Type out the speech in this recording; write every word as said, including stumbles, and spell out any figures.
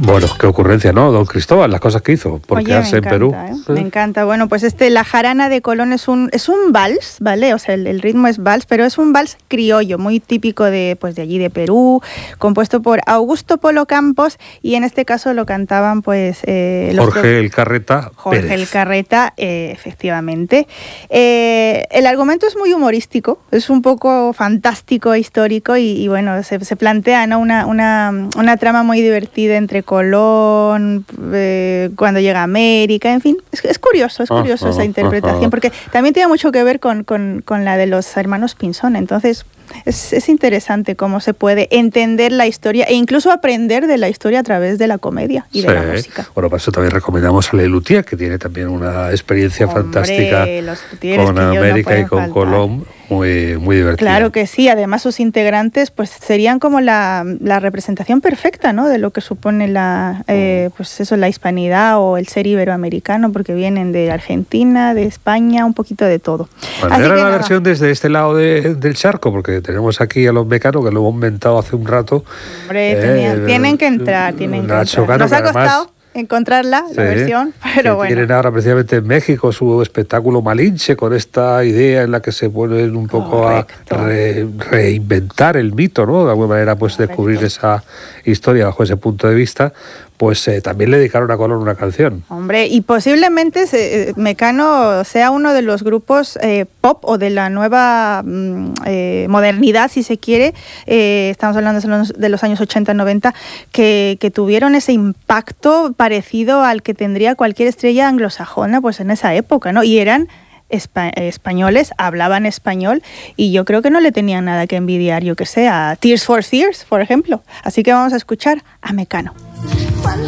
Bueno, qué ocurrencia, ¿no, don Cristóbal? Las cosas que hizo, por Oye, quedarse en encanta, Perú. ¿eh? Me encanta. Bueno, pues este, la jarana de Colón es un, es un vals, ¿vale? O sea, el, el ritmo es vals, pero es un vals criollo, muy típico de, pues, de allí, de Perú, compuesto por Augusto Polo Campos, y en este caso lo cantaban, pues... Eh, los Jorge dos, el Carreta Jorge Pérez. el Carreta, eh, efectivamente. Eh, el argumento es muy humorístico, es un poco fantástico, histórico, y, y bueno, se, se plantea, ¿no?, una, una, una trama muy divertida entre Colón, eh, cuando llega a América, en fin, es, es curioso, es curioso Ah, esa ah, interpretación, ah. porque también tiene mucho que ver con, con, con la de los hermanos Pinzón, entonces es, es interesante cómo se puede entender la historia e incluso aprender de la historia a través de la comedia y Sí. de la música. Bueno, para eso también recomendamos a Le Luthier, que tiene también una experiencia Hombre, fantástica los Luthiers con que yo no América pueden y con faltar. Colón, muy, muy divertida. Claro que sí, además sus integrantes pues serían como la, la representación perfecta, ¿no?, de lo que supone la eh, pues eso, la hispanidad o el ser iberoamericano, porque vienen de Argentina, de España, un poquito de todo. Bueno, Así era que la nada. versión desde este lado de, del charco, porque tenemos aquí a los Mecanos, que lo hemos inventado hace un rato. Hombre, Eh, tenían- tienen que entrar, tienen que Nacho entrar. Cano, Nos que ha además- costado encontrarla, Sí, la versión, que pero bueno. tienen ahora precisamente en México su espectáculo Malinche, con esta idea en la que se vuelven un poco Correcto. a re- reinventar el mito, ¿no? De alguna manera, pues Correcto. descubrir esa historia bajo ese punto de vista. Pues eh, también le dedicaron a Colón una canción. Hombre, y posiblemente se, eh, Mecano sea uno de los grupos eh, pop o de la nueva mm, eh, modernidad, si se quiere, eh, estamos hablando de los, de los años ochenta noventa, que, que tuvieron ese impacto parecido al que tendría cualquier estrella anglosajona pues en esa época, ¿no? Y eran espa- españoles, hablaban español, y yo creo que no le tenían nada que envidiar, yo que sé, a Tears for Fears, por ejemplo. Así que vamos a escuchar a Mecano.